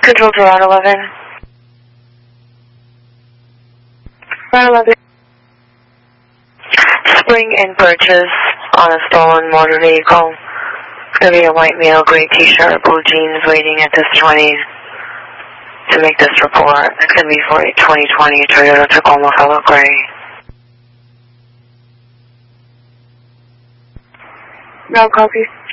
Control to Route 11. Route 11. Spring in purchase on a stolen motor vehicle. There'll be a white male, gray t-shirt, blue jeans waiting at this 20 to make this report. It's going to be for a 2020 Toyota Tacoma color gray. No copy.